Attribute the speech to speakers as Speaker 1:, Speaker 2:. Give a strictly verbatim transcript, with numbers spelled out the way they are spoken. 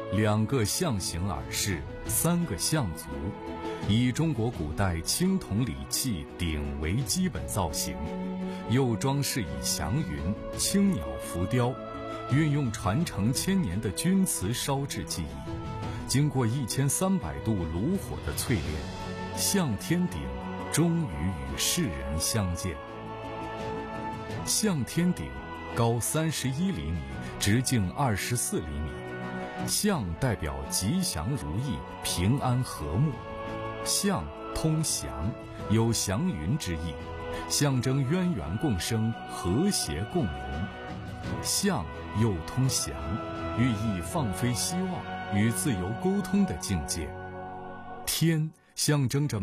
Speaker 1: 两个象形耳饰，三个象足，以中国古代青铜礼器鼎为基本造型，又装饰以祥云、青鸟浮雕，运用传承千年的钧瓷烧制技艺，经过一千三百度炉火的淬炼，象天鼎终于与世人相见。象天鼎高三十一厘米，直径二十四厘米。象代表吉祥如意、平安和睦，象通祥，有祥云之意，象征渊源共生、和谐共荣。象又通祥，寓意放飞希望与自由沟通的境界。天象征着